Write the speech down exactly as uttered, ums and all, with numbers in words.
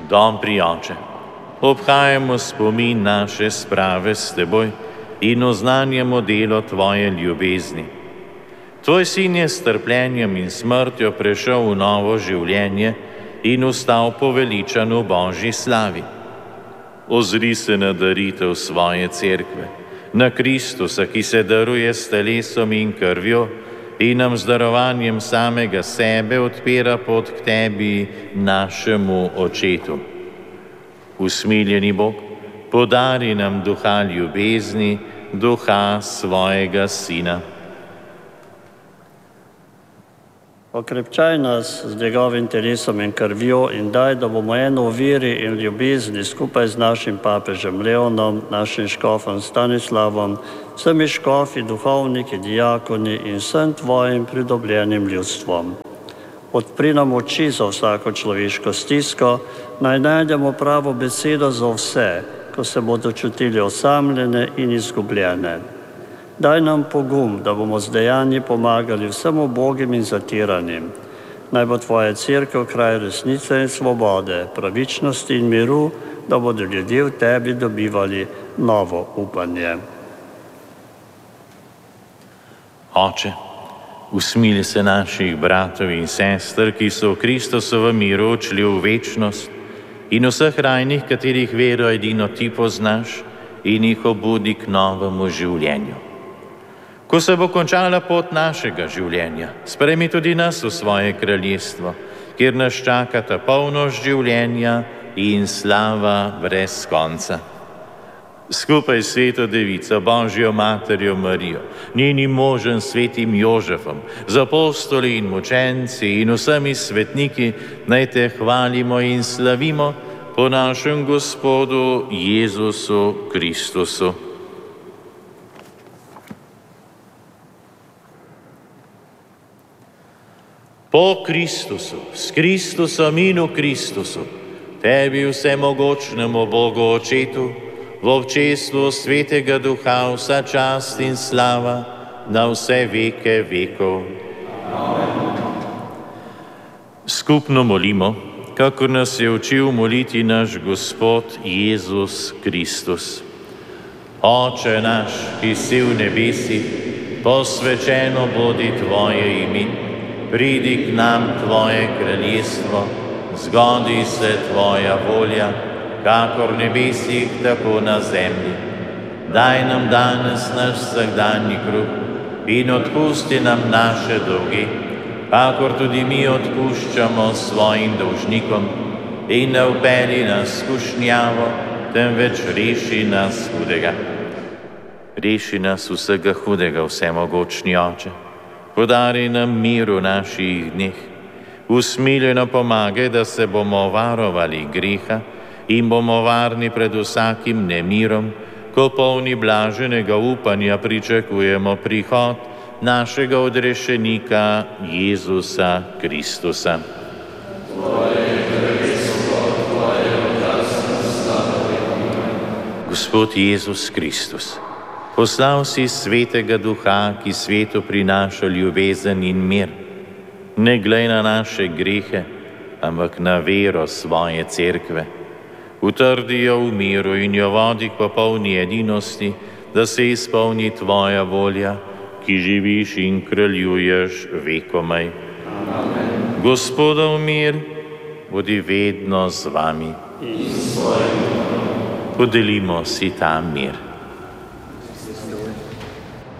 Dobri Oče, obhajamo spomin naše sprave s Teboj in oznanjamo delo Tvoje ljubezni. Tvoj sin je s trpljenjem in smrtjo prešel v novo življenje in vstal poveličan v Božji slavi. Ozri se na daritev svoje cerkve, na Kristusa, ki se daruje s telesom in krvjo in nam z darovanjem samega sebe odpira pot k Tebi, našemu Očetu. Usmiljeni Bog, podari nam duha ljubezni, duha svojega Sina. Okrepčaj nas z njegovim telesom in krvjo in daj, da bomo eno v veri in ljubezni skupaj z našim papežem Leonom, našim škofom Stanislavom, vsemi škofi, duhovniki, dijakoni in vsem Tvojim pridobljenim ljudstvom. Odpri nam oči za vsako človeško stisko, naj najdemo pravo besedo za vse, ko se bodo čutili osamljene in izgubljene. Daj nam pogum, da bomo z dejanji pomagali vsem ubogim in zatiranim. Naj bo Tvoja cerkev kraj resnice in svobode, pravičnosti in miru, da bodo ljudje v Tebi dobivali novo upanje. Oče, usmili se naših bratov in sester, ki so v Kristusovem miru odšli v večnost, in vseh rajnih, katerih vero edino Ti poznaš, in jih obudi k novemu življenju. Ko se bo končala pot našega življenja, sprejmi tudi nas v svoje kraljestvo, kjer nas čakata polnost življenja in slava brez konca. Skupaj s Sveto Devico, Božjo Materjo Marijo, njenim možem svetim Jožefom, z apostoli in mučenci in vsemi svetniki, naj Te hvalimo in slavimo po našem Gospodu Jezusu Kristusu. Po Kristusu, s Kristusom in v Kristusu, Tebi vsemogočnemu Bogu Očetu, v občestvu Svetega Duha vsa čast in slava na vse veke vekov. Skupno molimo, kakor nas je učil moliti naš Gospod Jezus Kristus. Oče naš, ki si v nebesih, posvečeno bodi Tvoje ime. Pridi k nam Tvoje kraljestvo, zgodi se Tvoja volja, kakor v nebesih, tako na zemlji. Daj nam danes naš vsakdanji kruh in odpusti nam naše dolge, kakor tudi mi odpuščamo svojim dolžnikom, in ne vpelji nas v skušnjavo, temveč reši nas hudega. Reši nas vsega hudega, vsemogočni Oče. Podari nam mir v naših dneh, usmiljeno pomagaj, da se bomo varovali greha in bomo varni pred vsakim nemirom, ko polni blaženega upanja pričakujemo prihod našega odrešenika Jezusa Kristusa. Gospod Jezus Kristus, poslal si Svetega Duha, ki svetu prinaša ljubezen in mir. Ne glej na naše grehe, ampak na vero svoje cerkve. Utrdi jo v miru in jo vodi k popolni edinosti, da se izpolni Tvoja volja, ki živiš in kraljuješ vekomaj. Amen. Gospodov mir, bodi vedno z vami. Podelimo si ta mir.